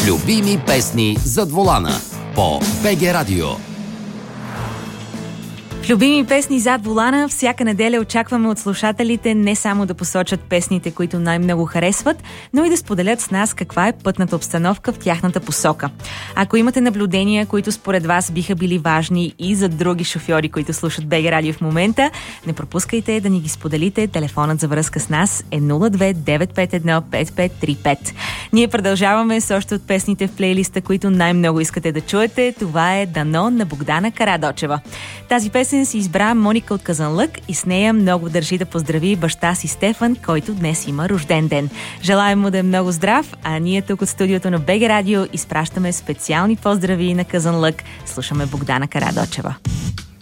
Любими песни зад волана по БГ Радио. В Любими песни зад волана всяка неделя очакваме от слушателите не само да посочат песните, които най-много харесват, но и да споделят с нас каква е пътната обстановка в тяхната посока. Ако имате наблюдения, които според вас биха били важни и за други шофьори, които слушат БГ Радио в момента, не пропускайте да ни ги споделите. Телефонът за връзка с нас е 02 951 5535. Ние продължаваме с още от песните в плейлиста, които най-много искате да чуете. Това е Дано на Богдана Карадочева. Тази песен си избра Моника от Казанлък и с нея много държи да поздрави баща си Стефан, който днес има рожден ден. Желаем му да е много здрав, а ние тук от студиото на БГ Радио изпращаме специални поздрави на Казанлък. Слушаме Богдана Карадочева.